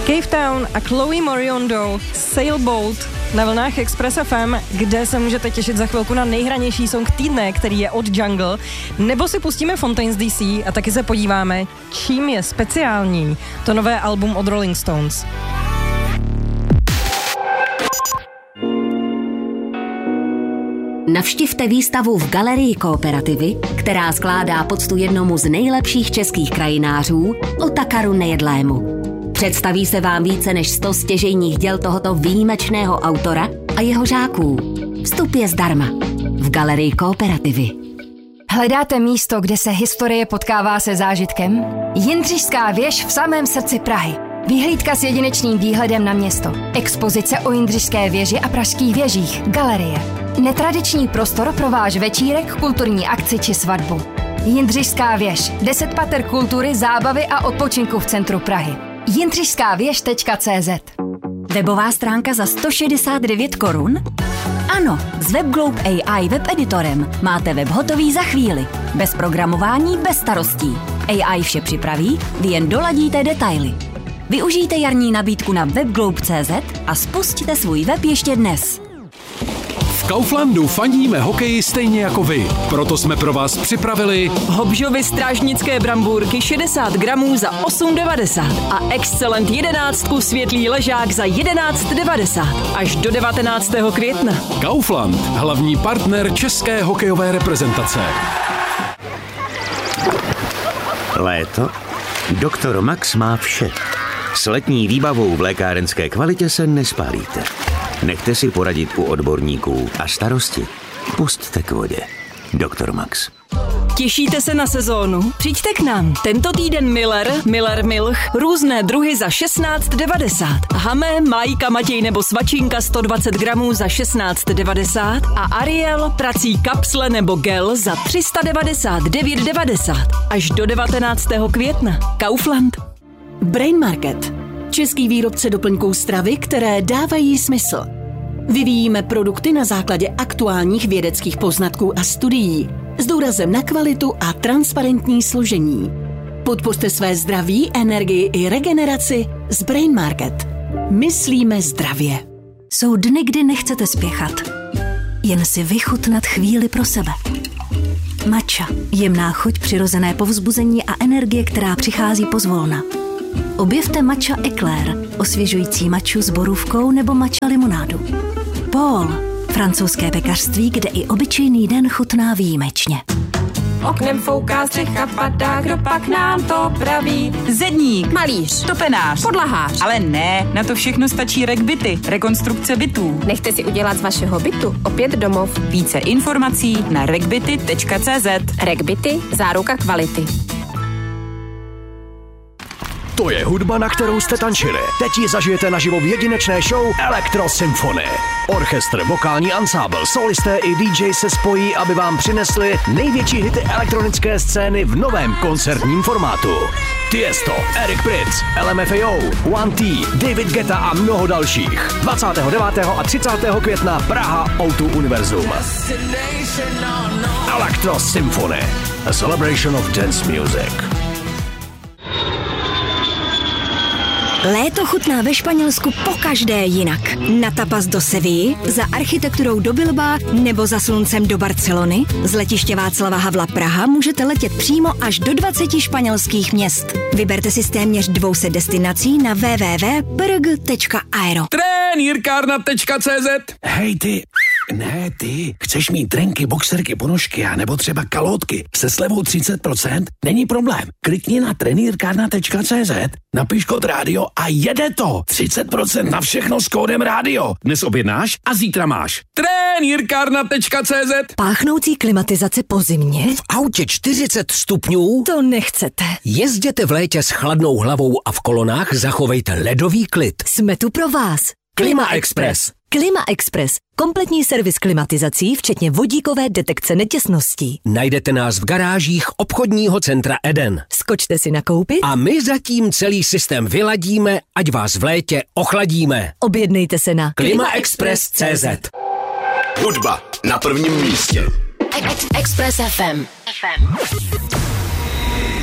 Cave Town a Chloe Moriondo, Sailboat na vlnách Express FM, kde se můžete těšit za chvilku na nejhranější song týdne, který je od Jungle, nebo si pustíme Fontaines DC a taky se podíváme, čím je speciální to nové album od Rolling Stones. Navštivte výstavu v Galerii Kooperativy, která skládá poctu jednomu z nejlepších českých krajinářů, Otakaru Nejedlému. Představí se vám více než 100 stěžejních děl tohoto výjimečného autora a jeho žáků. Vstup je zdarma v Galerii Kooperativy. Hledáte místo, kde se historie potkává se zážitkem? Jindřišská věž v samém srdci Prahy. Výhlídka s jedinečným výhledem na město. Expozice o Jindřišské věži a pražských věžích. Galerie. Netradiční prostor pro váš večírek, kulturní akci či svatbu. Jindřišská věž. 10 pater kultury, zábavy a odpočinku v centru Prahy. jindřišskávěž.cz. Webová stránka za 169 korun? Ano, s WebGlobe AI webeditorem máte web hotový za chvíli. Bez programování, bez starostí. AI vše připraví, vy jen doladíte detaily. Využijte jarní nabídku na webglobe.cz a spusťte svůj web ještě dnes. V Kauflandu fandíme hokeji stejně jako vy. Proto jsme pro vás připravili Hobžovy strážnické brambůrky 60 gramů za 8,90 a Excellent 11 světlý ležák za 11,90 až do 19. května. Kaufland, hlavní partner české hokejové reprezentace. Léto? Doktor Max má vše. S letní výbavou v lékárenské kvalitě se nespálíte. Nechte si poradit u odborníků a starosti pusťte k vodě. Doktor Max. Těšíte se na sezónu? Přijďte k nám. Tento týden Miller Milch, různé druhy za 16,90. Hamé, Majka, Matěj nebo Svačinka 120 gramů za 16,90 a Ariel, prací kapsle nebo gel za 399,90 až do 19. května. Kaufland. Brain Market. Český výrobce doplňků stravy, které dávají smysl. Vyvíjíme produkty na základě aktuálních vědeckých poznatků a studií s důrazem na kvalitu a transparentní složení. Podpořte své zdraví, energii i regeneraci s Brain Market. Myslíme zdravě. Jsou dny, kdy nechcete spěchat. Jen si vychutnat chvíli pro sebe. Matcha. Jemná chuť, přirozené povzbuzení a energie, která přichází pozvolna. Objevte matcha eclair, osvěžující matchu s borůvkou nebo matcha limonádu. Paul, francouzské pekařství, kde i obyčejný den chutná výjimečně. Oknem fouká střecha, padá, kdo pak nám to praví? Zedník, Malíř, topenář, podlahář. ale ne, na to všechno stačí RegBity, rekonstrukce bytů. Nechte si udělat z vašeho bytu opět domov. Více informací na regbity.cz. RegBity, záruka kvality. To je hudba, na kterou jste tančili. Teď ji zažijete naživo v jedinečné show Electro Symphony. Orchestr, vokální ansábl, solisté i DJ se spojí, aby vám přinesli největší hity elektronické scény v novém koncertním formátu. Tiesto, Eric Prydz, LMFAO, One T, David Guetta a mnoho dalších. 29. a 30. května Praha O2 Univerzum. Electro Symphony, a celebration of dance music. Léto chutná ve Španělsku pokaždé jinak. Na tapas do Sevilly, za architekturou do Bilbao nebo za sluncem do Barcelony. Z letiště Václava Havla Praha můžete letět přímo až do 20 španělských měst. Vyberte si z téměř 200 destinací na www.prg.aero. Trenýrkárna.cz. Hej ty, ne ty, chceš mít trenky, boxerky, ponožky a nebo třeba kalhotky se slevou 30%? Není problém. Klikni na trenýrkárna.cz, napiš kód rádio a jede to. 30% na všechno s kódem rádio. Dnes objednáš a zítra máš. Trenýrkárna.cz. Páchnoucí klimatizace po zimě? V autě 40 stupňů? To nechcete. Jezděte v létě s chladnou hlavou a v kolonách zachovejte ledový klid. Jsme tu pro vás. Klima Express. Klima Express. Kompletní servis klimatizací, včetně vodíkové detekce netěsností. Najdete nás v garážích obchodního centra Eden. Skočte si nakoupit a my zatím celý systém vyladíme, ať vás v létě ochladíme. Objednejte se na klimaexpress.cz. Hudba na prvním místě. Express FM.